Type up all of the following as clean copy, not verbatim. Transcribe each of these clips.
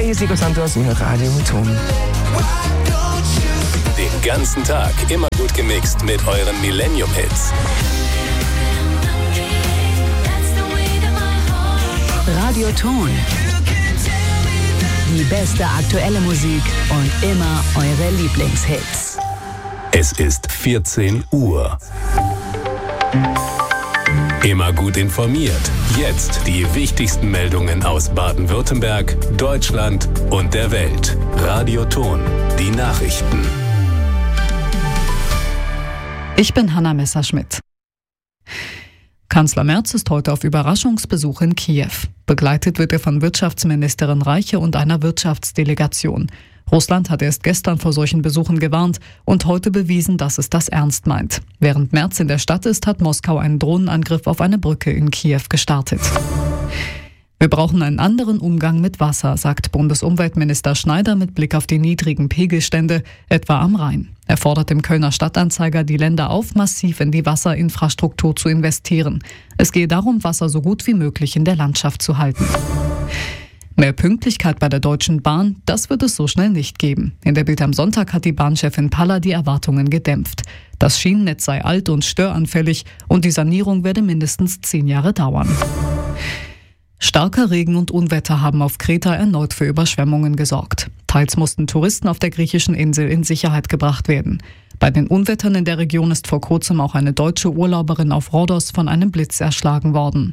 Hey, hier ist Nico Santos in Radio Ton. Den ganzen Tag immer gut gemixt mit euren Millennium-Hits. Radio Ton. Die beste aktuelle Musik und immer eure Lieblingshits. Es ist 14 Uhr. Immer gut informiert. Jetzt die wichtigsten Meldungen aus Baden-Württemberg, Deutschland und der Welt. Radio Ton. Die Nachrichten. Ich bin Hanna Messerschmidt. Kanzler Merz ist heute auf Überraschungsbesuch in Kiew. Begleitet wird er von Wirtschaftsministerin Reiche und einer Wirtschaftsdelegation. Russland hat erst gestern vor solchen Besuchen gewarnt und heute bewiesen, dass es das ernst meint. Während Merz in der Stadt ist, hat Moskau einen Drohnenangriff auf eine Brücke in Kiew gestartet. Wir brauchen einen anderen Umgang mit Wasser, sagt Bundesumweltminister Schneider mit Blick auf die niedrigen Pegelstände, etwa am Rhein. Er fordert im Kölner Stadtanzeiger die Länder auf, massiv in die Wasserinfrastruktur zu investieren. Es gehe darum, Wasser so gut wie möglich in der Landschaft zu halten. Mehr Pünktlichkeit bei der Deutschen Bahn, das wird es so schnell nicht geben. In der Bild am Sonntag hat die Bahnchefin Paller die Erwartungen gedämpft. Das Schienennetz sei alt und störanfällig und die Sanierung werde mindestens 10 Jahre dauern. Starker Regen und Unwetter haben auf Kreta erneut für Überschwemmungen gesorgt. Teils mussten Touristen auf der griechischen Insel in Sicherheit gebracht werden. Bei den Unwettern in der Region ist vor kurzem auch eine deutsche Urlauberin auf Rhodos von einem Blitz erschlagen worden.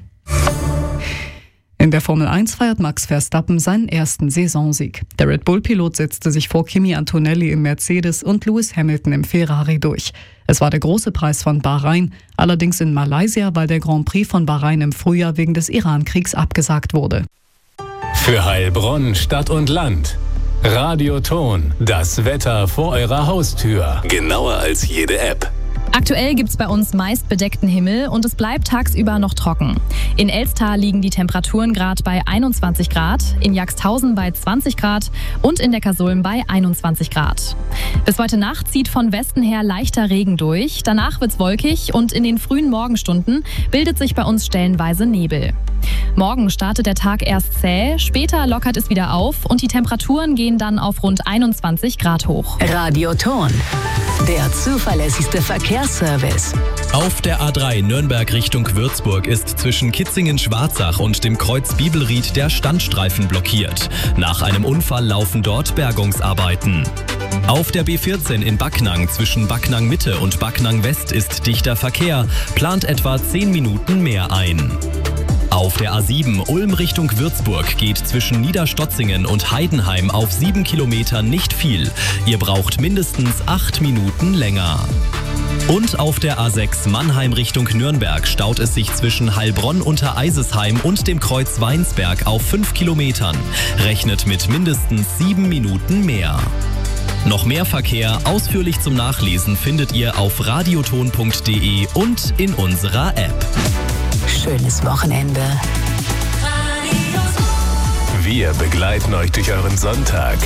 In der Formel 1 feiert Max Verstappen seinen ersten Saisonsieg. Der Red Bull-Pilot setzte sich vor Kimi Antonelli im Mercedes und Lewis Hamilton im Ferrari durch. Es war der große Preis von Bahrain, allerdings in Malaysia, weil der Grand Prix von Bahrain im Frühjahr wegen des Iran-Kriegs abgesagt wurde. Für Heilbronn, Stadt und Land. Radio Ton, das Wetter vor eurer Haustür. Genauer als jede App. Aktuell gibt's bei uns meist bedeckten Himmel und es bleibt tagsüber noch trocken. In Elster liegen die Temperaturen gerade bei 21 Grad, in Jagsthausen bei 20 Grad und in Neckarsulm bei 21 Grad. Bis heute Nacht zieht von Westen her leichter Regen durch, danach wird's wolkig und in den frühen Morgenstunden bildet sich bei uns stellenweise Nebel. Morgen startet der Tag erst zäh, später lockert es wieder auf und die Temperaturen gehen dann auf rund 21 Grad hoch. Radio Ton, der zuverlässigste Verkehrsservice. Auf der A3 Nürnberg Richtung Würzburg ist zwischen Kitzingen-Schwarzach und dem Kreuz Bibelried der Standstreifen blockiert. Nach einem Unfall laufen dort Bergungsarbeiten. Auf der B14 in Backnang zwischen Backnang Mitte und Backnang West ist dichter Verkehr, plant etwa 10 Minuten mehr ein. Auf der A7 Ulm Richtung Würzburg geht zwischen Niederstotzingen und Heidenheim auf 7 Kilometern nicht viel. Ihr braucht mindestens 8 Minuten länger. Und auf der A6 Mannheim Richtung Nürnberg staut es sich zwischen Heilbronn unter Eisesheim und dem Kreuz Weinsberg auf 5 Kilometern. Rechnet mit mindestens 7 Minuten mehr. Noch mehr Verkehr ausführlich zum Nachlesen findet ihr auf radioton.de und in unserer App. Schönes Wochenende. Wir begleiten euch durch euren Sonntag.